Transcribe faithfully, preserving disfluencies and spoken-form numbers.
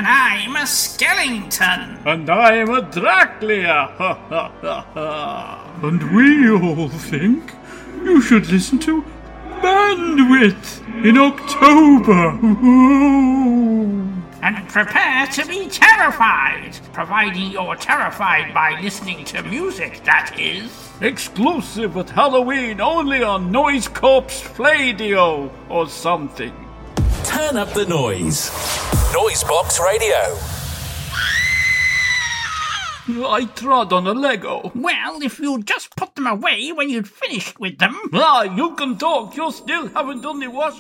And I'm a Skellington. And I'm a Draclia. Ha ha ha ha. And we all think you should listen to Bandwidth in October. And prepare to be terrified, providing you're terrified by listening to music, that is. Exclusive at Halloween, only on Noise Corps Play-Dio or something. Turn up the noise. Noisebox Radio. I trod on a Lego. Well, if you'd just put them away when you'd finished with them. Ah, you can talk. You still haven't done the washing.